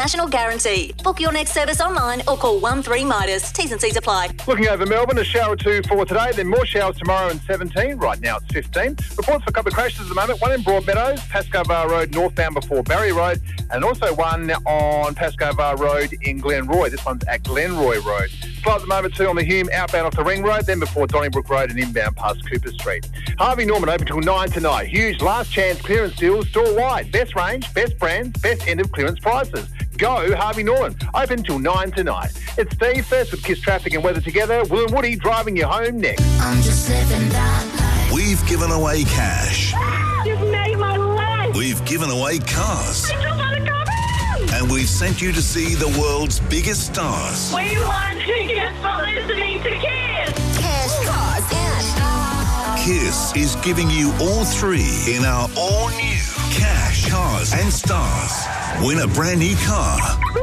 National guarantee. Book your next service online or call 13-MIDAS. T's and C's apply. Looking over Melbourne, a shower or two for today, then more showers tomorrow and 17. Right now it's 15. Reports for a couple of crashes at the moment. One in Broadmeadows, Pascoe Bar Road northbound before Barry Road, and also one on Pascoe Bar Road in Glenroy. This one's at Glenroy Road. Slow at the moment too on the Hume outbound off the Ring Road, then before Donnybrook Road and inbound past Cooper Street. Harvey Norman open till 9 tonight. Huge last chance clearance deals store wide. Best range, best brands, best end of clearance prices. Go Harvey Norman. Open till 9 tonight. It's Steve first with Kiss Traffic and Weather Together. Will and Woody driving you home next. I'm just living that life. We've given away cash. You've made my life. We've given away cars. I just want to go home. And we've sent you to see the world's biggest stars. We want tickets for listening to Kiss. Cash, cars, and Kiss is giving you all three in our all-new Cash, Cars and Stars. Win a brand new car.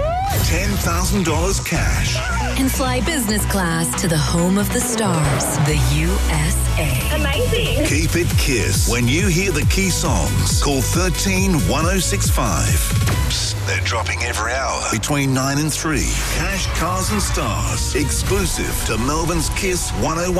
$10,000 cash. And fly business class to the home of the stars, the USA. Amazing. Keep it Kiss. When you hear the key songs, call 13 1065. Psst, they're dropping every hour between 9 and 3. Cash, Cars and Stars. Exclusive to Melbourne's Kiss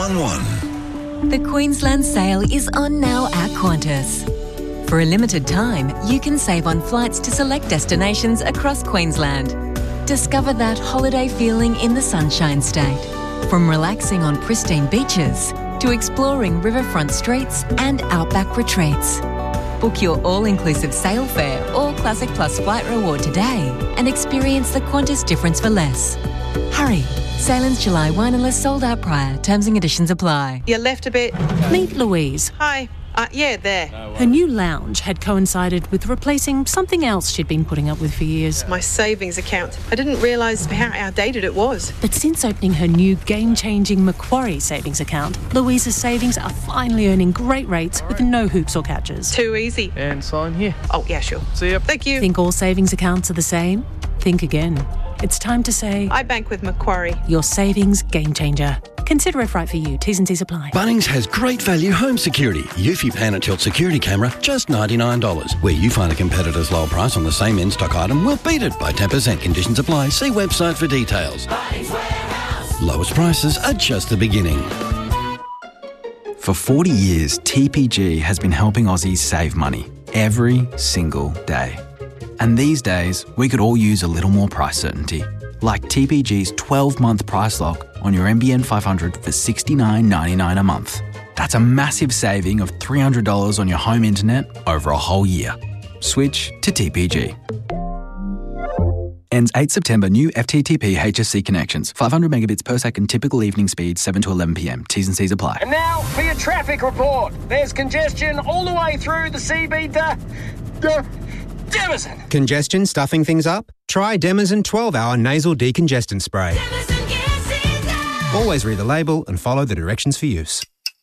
1011. The Queensland sale is on now at Qantas. For a limited time, you can save on flights to select destinations across Queensland. Discover that holiday feeling in the Sunshine State. From relaxing on pristine beaches to exploring riverfront streets and outback retreats. Book your all-inclusive sail fare or Classic Plus flight reward today and experience the Qantas difference for less. Hurry! Sailing's July 1 unless sold out prior. Terms and conditions apply. You left a bit. Meet Louise. Hi. Yeah, there. Her new lounge had coincided with replacing something else she'd been putting up with for years. My savings account. I didn't realise how outdated it was. But since opening her new game-changing Macquarie savings account, Louise's savings are finally earning great rates with no hoops or catches. Too easy. And sign here. Oh, yeah, sure. See ya. Thank you. Think all savings accounts are the same? Think again. It's time to say... I bank with Macquarie. Your savings game changer. Consider if right for you. T's and C's apply. Bunnings has great value home security. Eufy Pan and Tilt security camera, just $99. Where you find a competitor's low price on the same in-stock item, we'll beat it by 10%. Conditions apply. See website for details. Bunnings Warehouse. Lowest prices are just the beginning. For 40 years, TPG has been helping Aussies save money every single day. And these days, we could all use a little more price certainty. Like TPG's 12-month price lock on your NBN 500 for $69.99 a month. That's a massive saving of $300 on your home internet over a whole year. Switch to TPG. Ends 8 September. New FTTP HSC connections. 500 megabits per second. Typical evening speed 7 to 11 p.m. T's and C's apply. And now for your traffic report. There's congestion all the way through the CB Demazin. Congestion stuffing things up? Try Demazin 12-hour nasal decongestant spray. Always read the label and follow the directions for use.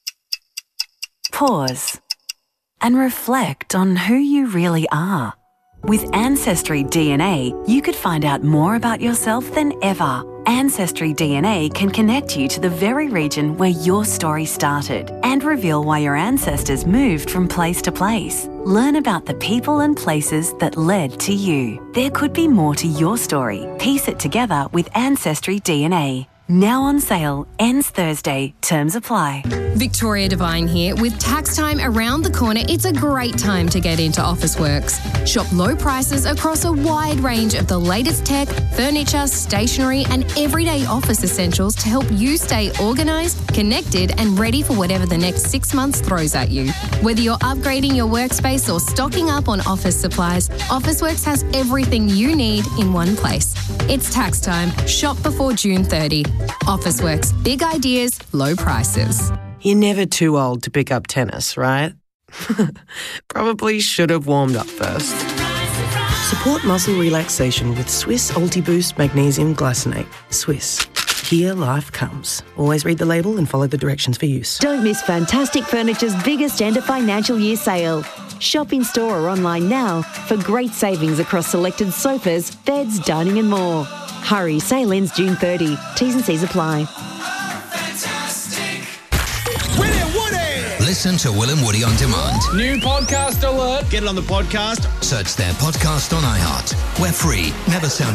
Pause and reflect on who you really are. With Ancestry DNA, you could find out more about yourself than ever. Ancestry DNA can connect you to the very region where your story started and reveal why your ancestors moved from place to place. Learn about the people and places that led to you. There could be more to your story. Piece it together with Ancestry DNA. Now on sale, ends Thursday. Terms apply. Victoria Devine here. With tax time around the corner, it's a great time to get into Officeworks. Shop low prices across a wide range of the latest tech, furniture, stationery and everyday office essentials to help you stay organised, connected and ready for whatever the next 6 months throws at you. Whether you're upgrading your workspace or stocking up on office supplies, Officeworks has everything you need in one place. It's tax time. Shop before June 30. Officeworks. Big ideas, low prices. You're never too old to pick up tennis, right? Probably should have warmed up first. Support muscle relaxation with Swiss Ultiboost Magnesium Glycinate. Swiss. Here life comes. Always read the label and follow the directions for use. Don't miss Fantastic Furniture's biggest end of financial year sale. Shop in store or online now for great savings across selected sofas, beds, dining and more. Hurry, sale ends June 30. T's and C's apply. Listen Listen to Will and Woody on demand. New podcast alert. Get it on the podcast. Search their podcast on iHeart. We're free. Never sound